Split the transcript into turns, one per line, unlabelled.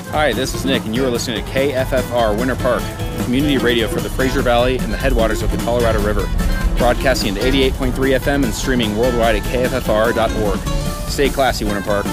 Hi, this is Nick, and you are listening to KFFR Winter Park, community radio for the Fraser Valley and the headwaters of the Colorado River, broadcasting at 88.3 FM and streaming worldwide at kffr.org. Stay classy, Winter Park.